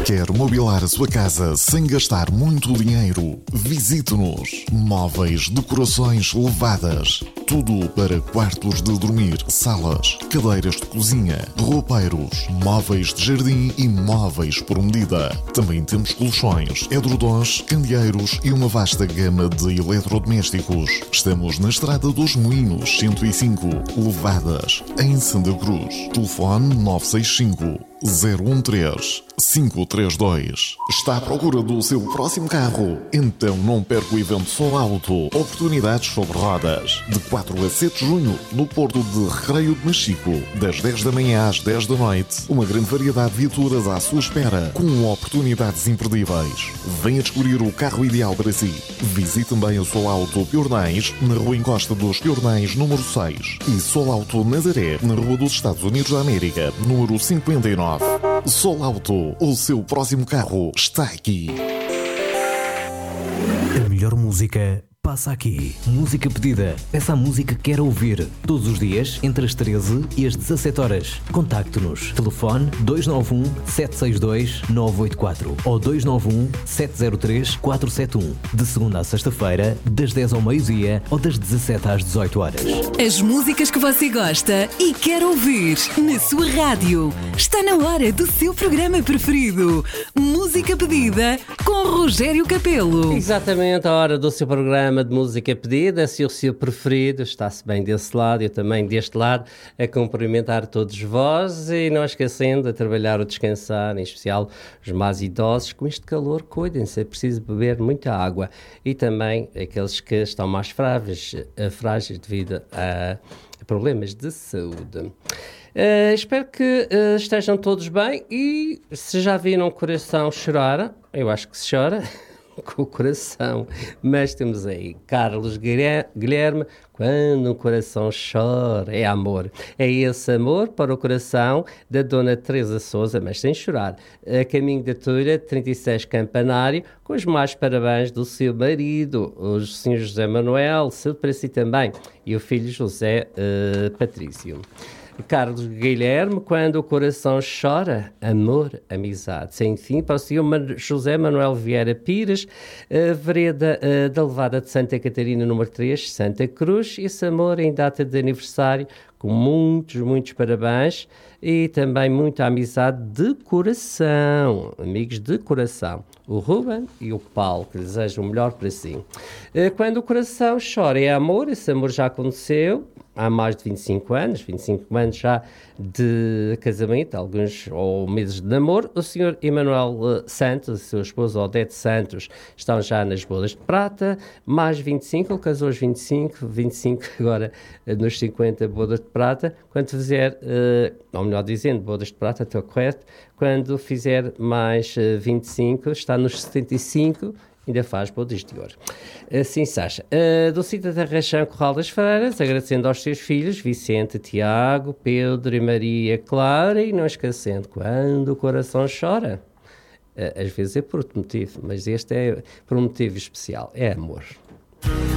Quer mobilar a sua casa sem gastar muito dinheiro? Visite-nos. Móveis, decorações elevadas. Tudo para quartos de dormir, salas, cadeiras de cozinha, roupeiros, móveis de jardim e móveis por medida. Também temos colchões, edredons, candeeiros e uma vasta gama de eletrodomésticos. Estamos na Estrada dos Moinhos, 105, Levadas, em Santa Cruz. Telefone 965 013 532. Está à procura do seu próximo carro? Então não perca o evento Sol Auto. Oportunidades sobre rodas. De 4 a 7 de junho, no Porto de Recreio de Machico. Das 10 da manhã às 10 da noite. Uma grande variedade de viaturas à sua espera, com oportunidades imperdíveis. Venha descobrir o carro ideal para si. Visite também a Sol Auto Piornais, na Rua Encosta dos Piornais, número 6. E Sol Auto Nazaré, na Rua dos Estados Unidos da América, número 59. Sol Auto, o seu próximo carro está aqui. A melhor música passa aqui. Música pedida. Essa música que quer ouvir. Todos os dias, entre as 13 e as 17 horas. Contacte-nos. Telefone 291 762 984 ou 291 703 471. De segunda a sexta-feira, das 10 ao meio-dia ou das 17 às 18 horas. As músicas que você gosta e quer ouvir na sua rádio. Está na hora do seu programa preferido. Música pedida com Rogério Capelo. Exatamente, a hora do seu programa de música pedida. Se o seu preferido está-se bem desse lado, eu também deste lado, a cumprimentar todos vós e não esquecendo a trabalhar ou descansar, em especial os mais idosos. Com este calor, cuidem-se, é preciso beber muita água, e também aqueles que estão mais frágeis devido a problemas de saúde. Espero que estejam todos bem, e se já viram o coração chorar, eu acho que se chora com o coração, mas temos aí Carlos Guilherme, quando o coração chora, é amor. É esse amor para o coração da Dona Teresa Sousa, mas sem chorar. A caminho da Tura, 36 Campanário, com os mais parabéns do seu marido, o Sr. José Manuel, saúde para si também, e o filho José Patrício. Carlos Guilherme, quando o coração chora, amor, amizade. Sem fim, para o Sr. José Manuel Vieira Pires, vereda da Levada de Santa Catarina, número 3, Santa Cruz. Esse amor em data de aniversário, com muitos parabéns, e também muita amizade de coração, amigos de coração, o Ruben e o Paulo, que desejam o melhor para si. Quando o coração chora, é amor. Esse amor já aconteceu há mais de 25 anos já de casamento, alguns ou meses de namoro. O Sr. Emanuel Santos, a sua esposa Odete Santos, estão já nas bodas de prata, mais 25, ele casou aos 25 agora nos 50 bodas de prata. Quando fizer, ou melhor dizendo, bodas de prata, estou correto, quando fizer mais 25, está nos 75, ainda faz bodas de ouro. Assim, Sasha. Do sítio da Rachão Corral das Freiras, agradecendo aos seus filhos, Vicente, Tiago, Pedro e Maria Clara, e não esquecendo, quando o coração chora, às vezes é por outro motivo, mas este é por um motivo especial, é amor.